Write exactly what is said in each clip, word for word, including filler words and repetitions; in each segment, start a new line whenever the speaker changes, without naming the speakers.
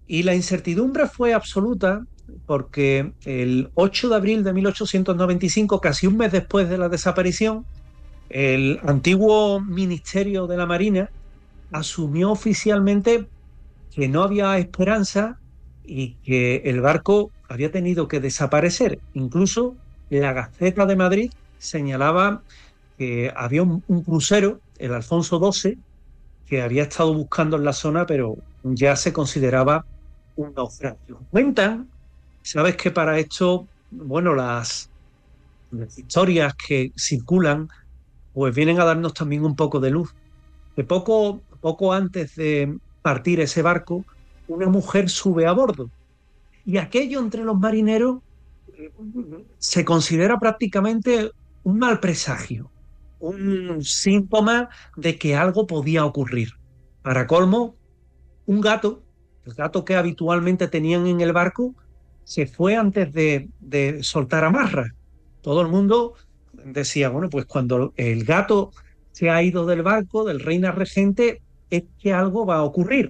Y la incertidumbre fue absoluta porque el ocho de abril de mil ochocientos noventa y cinco, casi un mes después de la desaparición, el antiguo Ministerio de la Marina asumió oficialmente que no había esperanza y que el barco había tenido que desaparecer. Incluso la Gaceta de Madrid señalaba que había un, un crucero, el Alfonso doce, que había estado buscando en la zona, pero ya se consideraba un naufragio. Cuentan, sabes que para esto, bueno, las, las historias que circulan, pues vienen a darnos también un poco de luz. Que poco, poco antes de partir ese barco, una mujer sube a bordo. Y aquello entre los marineros eh, se considera prácticamente un mal presagio, un síntoma de que algo podía ocurrir. Para colmo, un gato, el gato que habitualmente tenían en el barco, se fue antes de, de soltar amarras. Todo el mundo decía, bueno, pues cuando el gato se ha ido del barco, del Reina Regente, es que algo va a ocurrir.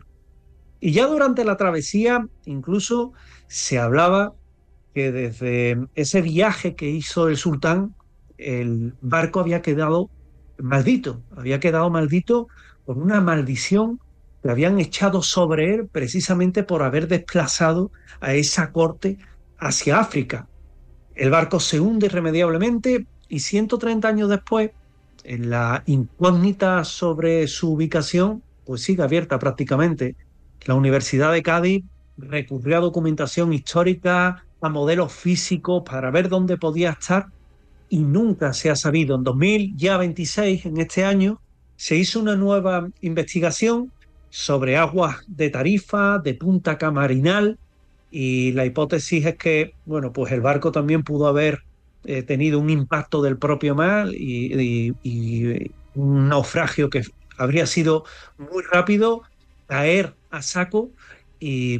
Y ya durante la travesía, incluso se hablaba que desde ese viaje que hizo el sultán, el barco había quedado maldito, había quedado maldito por una maldición que habían echado sobre él precisamente por haber desplazado a esa corte hacia África. El barco se hunde irremediablemente y ciento treinta años después, en la incógnita sobre su ubicación, pues sigue abierta prácticamente. La Universidad de Cádiz recurrió a documentación histórica, a modelos físicos para ver dónde podía estar y nunca se ha sabido. En dos mil veintiséis, en este año, se hizo una nueva investigación sobre aguas de Tarifa, de Punta Camarinal, y la hipótesis es que, bueno, pues el barco también pudo haber eh, tenido un impacto del propio mar y, y, y un naufragio que habría sido muy rápido, caer a saco y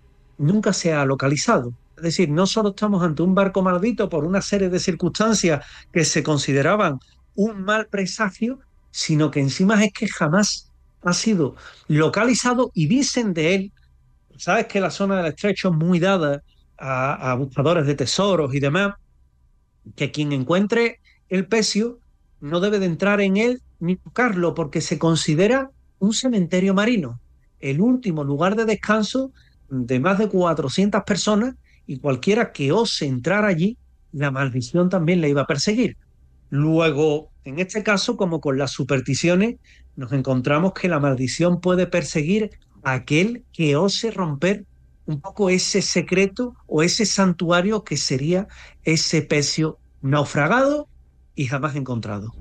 nunca se ha localizado. Es decir, no solo estamos ante un barco maldito por una serie de circunstancias que se consideraban un mal presagio, sino que encima es que jamás ha sido localizado y dicen de él, sabes que la zona del estrecho es muy dada a, a buscadores de tesoros y demás, que quien encuentre el pecio no debe de entrar en él ni tocarlo porque se considera un cementerio marino, el último lugar de descanso de más de cuatrocientas personas, y cualquiera que ose entrar allí, la maldición también le iba a perseguir. Luego, en este caso, como con las supersticiones, nos encontramos que la maldición puede perseguir a aquel que ose romper un poco ese secreto o ese santuario que sería ese pecio naufragado y jamás encontrado.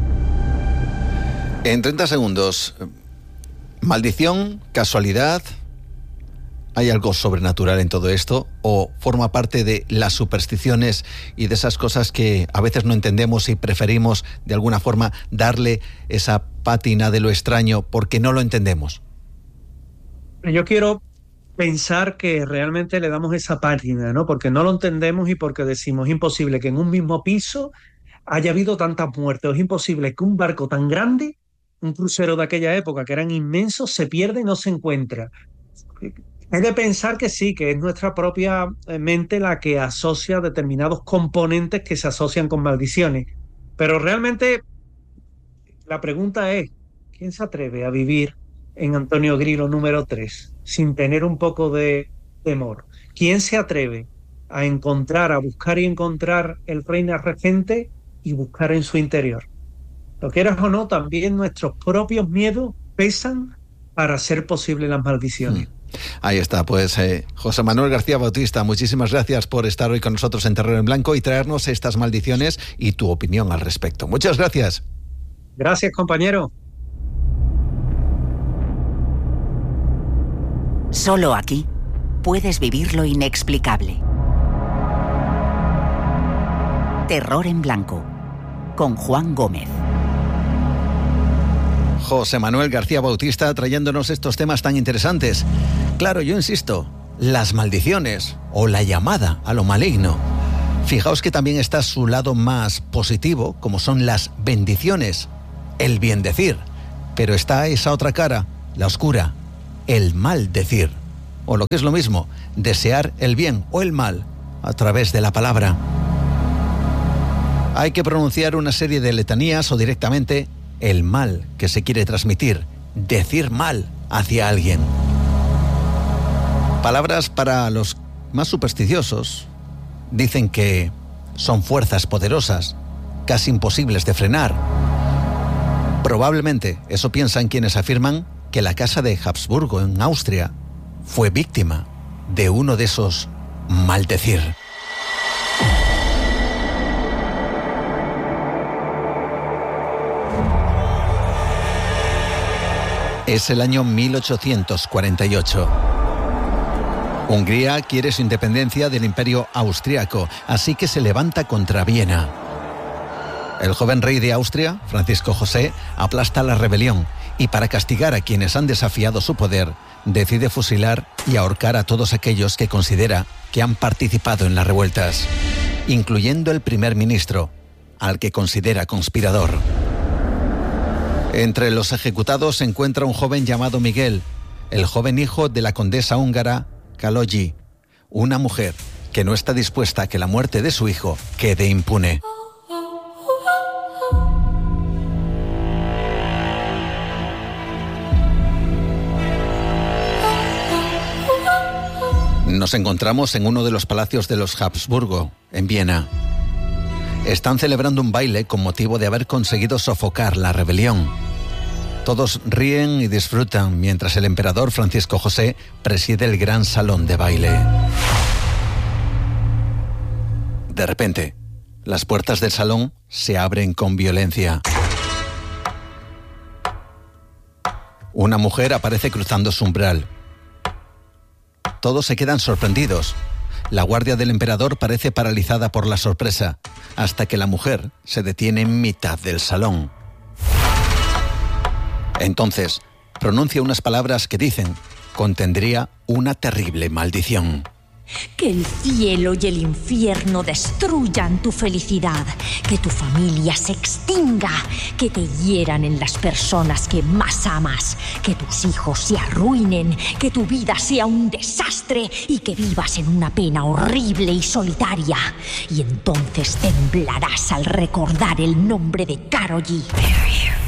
En treinta segundos, maldición, casualidad, ¿hay algo sobrenatural en todo esto o forma parte de las supersticiones y de esas cosas que a veces no entendemos y preferimos de alguna forma darle esa pátina de lo extraño porque no lo entendemos?
Yo quiero pensar que realmente le damos esa pátina, ¿no? Porque no lo entendemos y porque decimos, es imposible que en un mismo piso haya habido tantas muertes, es imposible que un barco tan grande, un crucero de aquella época que eran inmensos, se pierda y no se encuentra. Hay de pensar que sí, que es nuestra propia mente la que asocia determinados componentes que se asocian con maldiciones. Pero realmente la pregunta es, ¿quién se atreve a vivir en Antonio Grilo número tres sin tener un poco de temor? ¿Quién se atreve a encontrar, a buscar y encontrar el Reina Regente y buscar en su interior? Lo quieras o no, también nuestros propios miedos pesan para hacer posible las maldiciones.
Hmm. Ahí está, pues eh, José Manuel García Bautista, muchísimas gracias por estar hoy con nosotros en Terror en Blanco y traernos estas maldiciones y tu opinión al respecto. Muchas gracias.
Gracias, compañero.
Solo aquí puedes vivir lo inexplicable. Terror en Blanco, con Juan Gómez.
José Manuel García Bautista trayéndonos estos temas tan interesantes. Claro, yo insisto, las maldiciones o la llamada a lo maligno. Fijaos que también está su lado más positivo, como son las bendiciones, el bien decir. Pero está esa otra cara, la oscura, el mal decir. o lo que es lo mismo, desear el bien o el mal a través de la palabra. Hay que pronunciar una serie de letanías o directamente el mal que se quiere transmitir, decir mal hacia alguien. Palabras para los más supersticiosos dicen que son fuerzas poderosas, casi imposibles de frenar. Probablemente eso piensan quienes afirman que la casa de Habsburgo en Austria fue víctima de uno de esos maldecir. Es el año mil ochocientos cuarenta y ocho. Hungría quiere su independencia del Imperio Austriaco, así que se levanta contra Viena. El joven rey de Austria, Francisco José, aplasta la rebelión y para castigar a quienes han desafiado su poder, decide fusilar y ahorcar a todos aquellos que considera que han participado en las revueltas, incluyendo el primer ministro, al que considera conspirador. Entre los ejecutados se encuentra un joven llamado Miguel, el joven hijo de la condesa húngara Kaloyi, una mujer que no está dispuesta a que la muerte de su hijo quede impune. Nos encontramos en uno de los palacios de los Habsburgo, en Viena. Están celebrando un baile con motivo de haber conseguido sofocar la rebelión. Todos ríen y disfrutan mientras el emperador Francisco José preside el gran salón de baile. De repente, las puertas del salón se abren con violencia. Una mujer aparece cruzando su umbral. Todos se quedan sorprendidos. La guardia del emperador parece paralizada por la sorpresa, hasta que la mujer se detiene en mitad del salón. Entonces, pronuncia unas palabras que dicen contendría una terrible maldición.
Que el cielo y el infierno destruyan tu felicidad, que tu familia se extinga, que te hieran en las personas que más amas, que tus hijos se arruinen, que tu vida sea un desastre y que vivas en una pena horrible y solitaria. Y entonces temblarás al recordar el nombre de Kaloyi.